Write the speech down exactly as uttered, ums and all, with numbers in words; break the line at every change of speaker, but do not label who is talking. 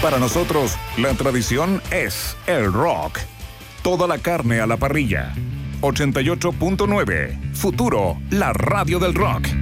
Para nosotros, la tradición es el rock. Toda la carne a la parrilla. ochenta y ocho punto nueve. Futuro, la radio del rock.